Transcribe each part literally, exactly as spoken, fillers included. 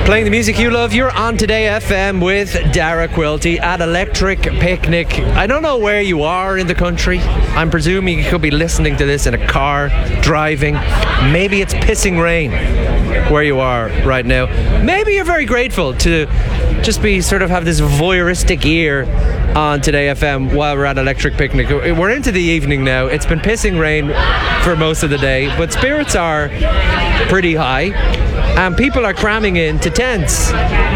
Playing the music you love, you're on Today F M with Dara Quilty at Electric Picnic. I don't know where you are in the country. I'm presuming you could be listening to this in a car, driving. Maybe it's pissing rain where you are right now. Maybe you're very grateful to just be sort of have this voyeuristic ear on Today F M while we're at Electric Picnic. We're into the evening now. It's been pissing rain for most of the day, but spirits are pretty high and people are cramming into tents.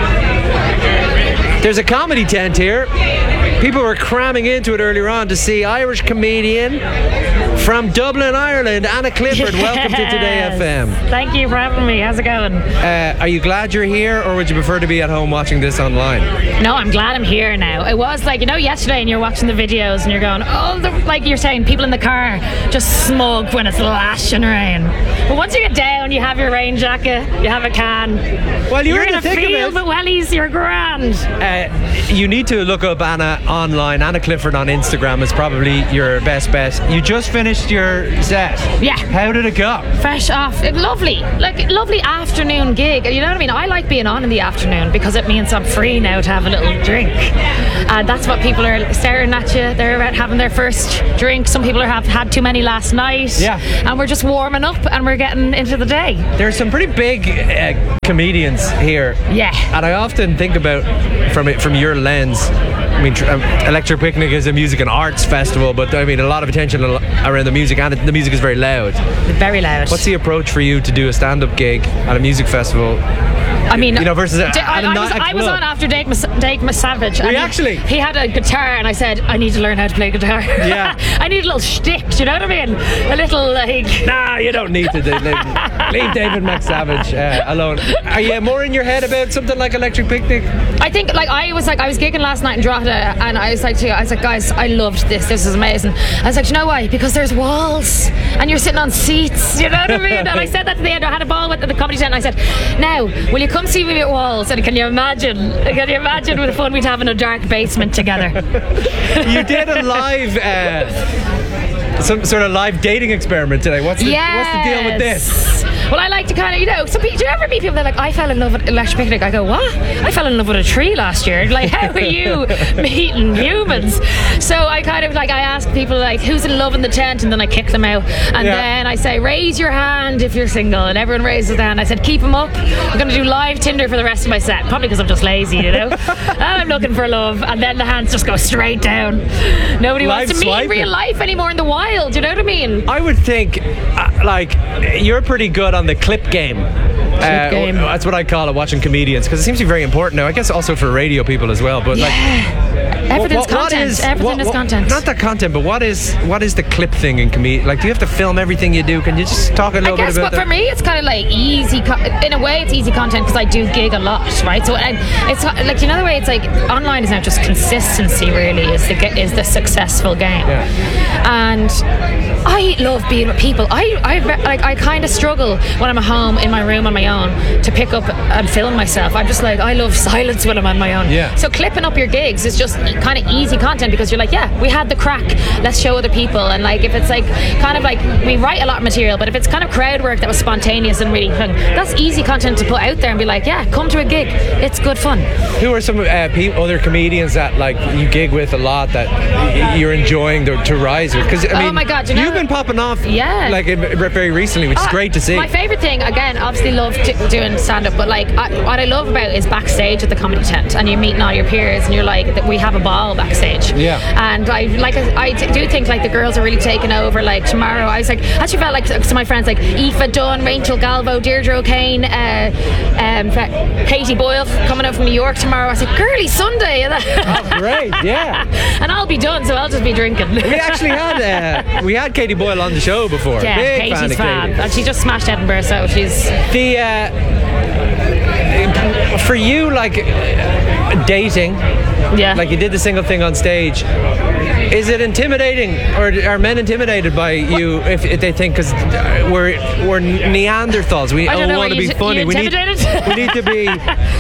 There's a comedy tent here. People were cramming into it earlier on to see Irish comedian from Dublin, Ireland, Anna Clifford. Yes. Welcome to Today F M. Thank you for having me. How's it going? Uh, are you glad you're here, or would you prefer to be at home watching this online? No, I'm glad I'm here now. It was like, you know, yesterday and you're watching the videos and you're going, oh, the, like you're saying, people in the car just smug when it's lashing rain. But once you get down, you have your rain jacket, you have a can. Well, you're, you're in in the a thick field of it. with wellies, you're grand. Uh, you need to look up Anna online. Anna Clifford on Instagram is probably your best bet. You just finished your set. Yeah. How did it go? Fresh off. It, lovely. Like, lovely afternoon gig. You know what I mean? I like being on in the afternoon because it means I'm free now to have a little drink. And that's what people are staring at you. They're having their first drink. Some people have had too many last night. Yeah. And we're just warming up and we're getting into the day. There's some pretty big uh, comedians here. Yeah. And I often think about, from it, from your lens, I mean, tr- um, Electric Picnic is a music and arts festival, but I mean, a lot of attention around the music, and it, the music is very loud. Very loud. What's the approach for you to do a stand-up gig at a music festival? I mean, you know, versus a, d- I, a, I, was, I was on after Dave, Mas- Dave Savage. Were you he, actually? He had a guitar, and I said, I need to learn how to play guitar. Yeah. I need a little shtick. Do you know what I mean? A little like. Nah, you don't need to. Do, leave, leave David McSavage uh, alone. Are you more in your head about something like Electric Picnic? I think, like, I was like, I was gigging last night in Drogheda, and I was like, to you, I was like, guys, I loved this. This is amazing. I was like, do you know why? Because there's walls, and you're sitting on seats. You know what I mean? And I said that to the end. I had a ball with the comedy tent, and I said, now, will you come see me at walls? And can you imagine? Can you imagine with the fun we'd have in a dark basement together? You did a live, uh, some sort of live dating experiment today. What's the, yes. what's the deal with this? Well, I like to kind of, you know, some people, do you ever meet people that are like, I fell in love with Electric Picnic? I go, what? I fell in love with a tree last year. Like, how are you meeting humans? So I kind of like, I ask people like, who's in love in the tent? And then I kick them out. And yeah. then I say, raise your hand if you're single. And everyone raises their hand. I said, keep them up. I'm going to do live Tinder for the rest of my set. Probably because I'm just lazy, you know? And I'm looking for love. And then the hands just go straight down. Nobody live wants to swiping. meet in real life anymore in the wild. You know what I mean? I would think, uh, like, you're pretty good on the clip game. Uh, game. That's what I call it, watching comedians, because it seems to be very important now. I guess also for radio people as well. But yeah. like, everything's what, what, content. what is, Everything what, is what, content. Not the content, but what is what is the clip thing in comedy? Like, do you have to film everything you do? Can you just talk a little I guess, bit about but that? for me, it's kind of like easy. Co- in a way, it's easy content because I do gig a lot, right? So and it's like, you know, the way it's like online is now just consistency. Really, is the is the successful game. Yeah. And I love being with people. I I like I kind of struggle when I'm at home in my room on my own to pick up and film myself. I'm just like, I love silence when I'm on my own. Yeah. So clipping up your gigs is just kind of easy content because you're like, yeah, we had the crack. Let's show other people. And like, if it's like kind of like we write a lot of material, but if it's kind of crowd work that was spontaneous and really fun, that's easy content to put out there and be like, yeah, come to a gig. It's good fun. Who are some uh, pe- other comedians that like you gig with a lot that y- you're enjoying to, to rise with? Because I mean, oh my God, you know, you've been popping off, yeah, like very recently, which is uh, great to see. My favourite thing, again, obviously love t- doing stand-up, but like I, what I love about is backstage at the comedy tent, and you're meeting all your peers, and you're like, that we have a ball backstage. Yeah. And I like I t- do think like the girls are really taking over. Like tomorrow, I was like, actually felt like some of my friends like Aoife Dunn, Rachel Galvo, Deirdre O'Kane, uh, um, Katie Boyle coming out from New York tomorrow. I was like, girly Sunday. Oh, great, yeah. And I'll be done, so I'll just be drinking. We actually had uh, we had Katie Boyle on the show before. Yeah, Big Katie's fan of fab, Katie. and she just smashed Edinburgh, so she's the uh, for you, like uh, dating. Yeah. Like you did the single thing on stage. Is it intimidating, or are men intimidated by you if, if they think because we're we're Neanderthals? We I don't all know, want to you, be funny. You we need intimidated? we need to be.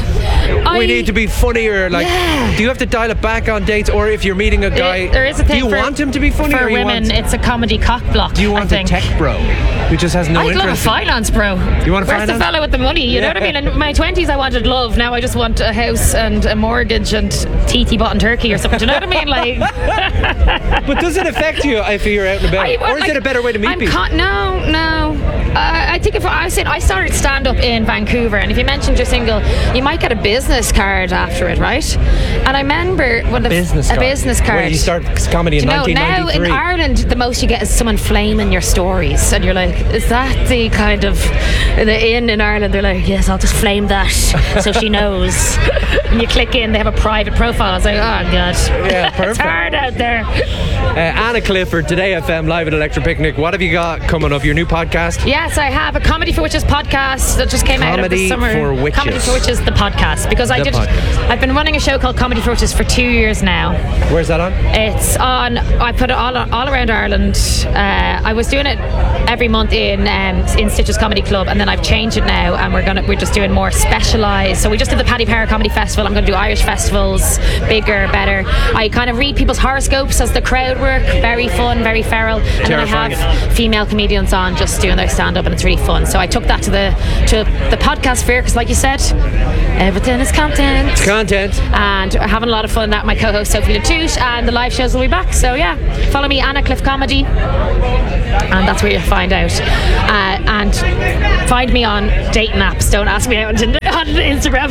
I, we need to be funnier. Like, Yeah. do you have to dial it back on dates, or if you're meeting a guy, It- there is a thing do you for, want him to be funny, for or you women. want, It's a comedy cock block. do you want I a think. tech bro who just has no I'd love a interest? in- finance bro. You want a Where's finance? the fella with the money? You know Yeah. what I mean? In my twenties, I wanted love. Now I just want a house and a mortgage and T T bought in Turkey or something. Do you know what I mean? Like, But does it affect you if you're out and about, I- or is like, it a better way to meet I'm people? Con- no, no. Uh, I think if I said I started stand up in Vancouver, and if you mentioned you're single, you might get a business card after it, right? And I remember when the business a card. business card. When you start comedy in Do you know, nineteen now ninety-three. in Ireland, the most you get is someone flaming your stories, and you're like, is that the kind of the in in Ireland? They're like, yes, I'll just flame that so she knows. And you click in, they have a private profile. I was like, oh god, Yeah, it's perfect. hard out there. Uh, Anna Clifford, Today F M, live at Electric Picnic. What have you got coming up? Your new podcast? Yes, I have a Comedy for Witches podcast that just came out of Comedy the summer. for Witches. Comedy for Witches, the podcast, because I The did. podcast. I've been running a show called Comedy for Witches for two years now. Where's that on? It's on. I put it all all around Ireland. Uh, I was doing it every month in um, in Stitches Comedy Club, and then I've changed it now, and we're gonna we're just doing more specialised. So we just did the Paddy Power Comedy Festival. I'm going to do Irish festivals, bigger, better. I kind of read people's horoscopes as the crowd work. Very fun, very feral, and Terrifying. then I have female comedians on just doing their stand up, and it's really fun. So I took that to the to the podcast fair because, like you said, everything is content. Content. And we're having a lot of fun. That my co-host Sophie Latouche, and the live shows will be back. So yeah, follow me, Anna Cliff Comedy, and that's where you find out. Uh, and find me on dating apps. Don't ask me out on, Tinder- on Instagram.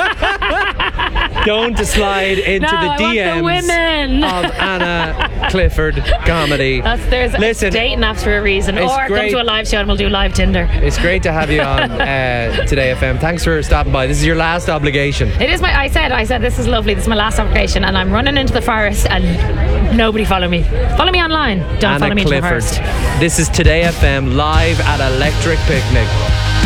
Don't slide into No, the I want the D Ms women. of Anna Clifford Comedy. That's, there's Listen, dating apps for a reason. it's Or come great. to a live show and we'll do live Tinder. it's great to have you on uh, Today F M. Thanks for stopping by. This is your last obligation. It is my. I said. I said this is lovely. This is my last application, and I'm running into the forest, and nobody follow me. Follow me online. Don't Anna follow me Clifford. into the forest. This is Today F M, live at Electric Picnic.